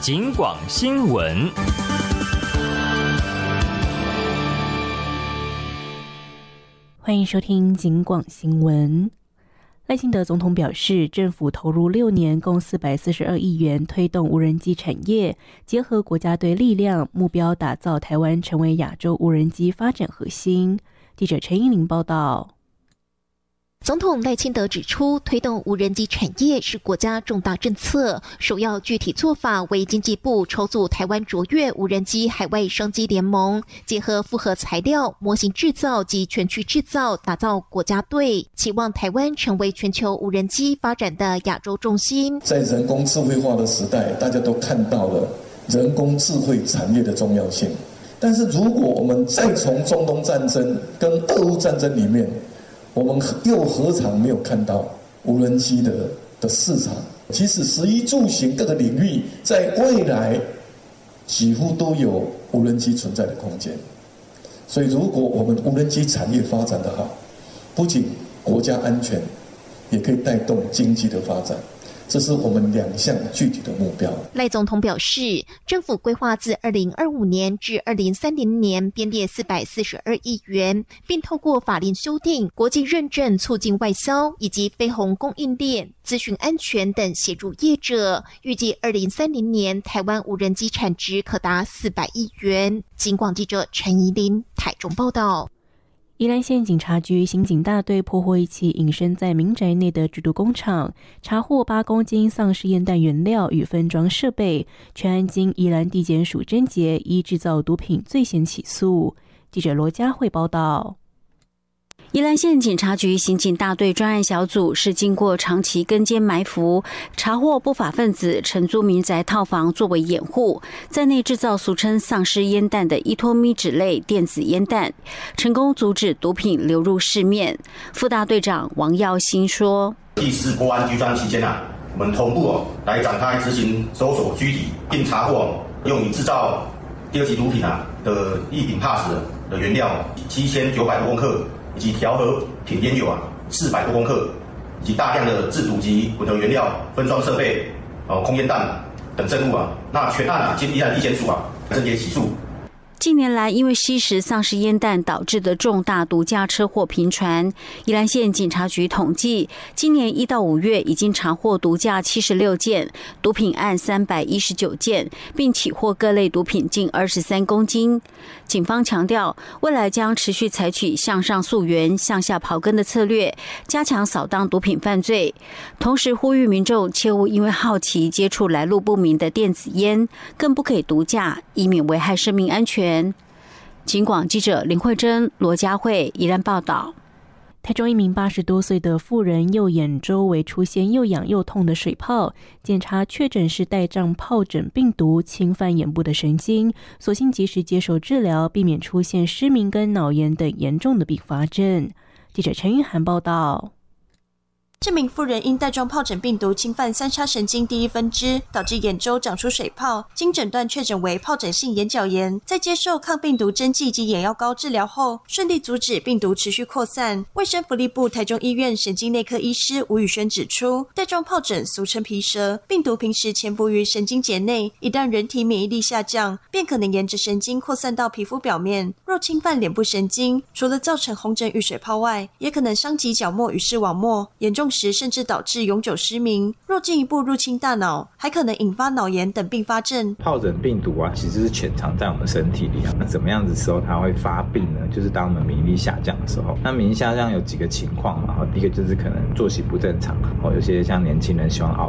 警广新闻。 欢迎收听警广新闻。赖清德总统表示，政府投入6年，共442亿元推动无人机产业，结合国家队力量，目标打造台湾成为亚洲无人机发展核心。记者陈依玲报道。 总统赖清德指出，推动无人机产业是国家重大政策，首要具体做法为经济部筹组台湾卓越无人机海外商机联盟，结合复合材料、模型制造及全区制造，打造国家队，期望台湾成为全球无人机发展的亚洲重心。 在人工智慧化的时代，大家都看到了人工智慧产业的重要性。但是如果我们再从中东战争跟俄乌战争里面，我们又何尝没有看到无人机的市场？其实食衣住行各个领域，在未来几乎都有无人机存在的空间。所以，如果我们无人机产业发展得好，不仅国家安全，也可以带动经济的发展。这是我们2项具体的目标。 赖总统表示，政府规划自2025年至2030年编列442亿元，并透过法令修订、国际认证促进外销以及非红供应链、资讯安全等协助业者。预计2030年台湾无人机产值可达400亿元。警广记者陈怡琳台中报道。 宜兰县警察局刑警大队破获一起隐身在民宅内的制毒工厂，查获8公斤丧尸烟弹原料与分装设备，全案经宜兰地检署侦结，依制造毒品罪嫌起诉。记者罗佳慧报道。 宜兰县警察局刑警大队专案小组是经过长期跟监埋伏，查获不法分子承租民宅套房作为掩护，在内制造俗称丧尸烟弹的依托咪酯类电子烟弹，成功阻止毒品流入市面。副大队长王耀兴说： 第4国安局专案期间我们同步来展开执行搜索拘提，并查获用于制造第2级毒品的异丙帕斯的原料7900多公克。以及调和品烟油400多公克，以及大量的制毒及混合原料、分装设备、空烟弹等证物那全案经宜兰地检署侦结起诉。 近年来，因为吸食丧尸烟弹导致的重大毒驾车祸频传，宜兰县警察局统计，今年1到5月已经查获毒驾76件，毒品案319件，并起获各类毒品近23公斤。警方强调，未来将持续采取向上溯源、向下刨根的策略，加强扫荡毒品犯罪。同时呼吁民众切勿因为好奇接触来路不明的电子烟，更不可以毒驾，以免危害生命安全。警广记者林慧珍、罗佳慧宜兰报道。 台中一名80多岁的妇人右眼周围出现又痒又痛的水泡，检查确诊是带状疱疹病毒侵犯眼部的神经，所幸及时接受治疗，避免出现失明跟脑炎等严重的并发症。记者陈玉涵报道。 这名妇人因带状疱疹病毒侵犯三叉神经第1分支，导致眼周长出水泡，经诊断确诊为疱疹性眼角炎。在接受抗病毒针剂及眼药膏治疗后，顺利阻止病毒持续扩散。卫生福利部台中医院神经内科医师吴宇轩指出，带状疱疹俗称皮蛇，病毒平时潜伏于神经节内，一旦人体免疫力下降，便可能沿着神经扩散到皮肤表面。若侵犯脸部神经，除了造成红疹与水泡外，也可能伤及角膜与视网膜，严重时甚至导致永久失明。若进一步入侵大脑，还可能引发脑炎等并发症。 疱疹病毒其实是潜藏在我们身体里那怎么样子的时候它会发病呢？就是当我们免疫力下降的时候。那免疫下降有几个情况第一个就是可能作息不正常有些像年轻人喜欢熬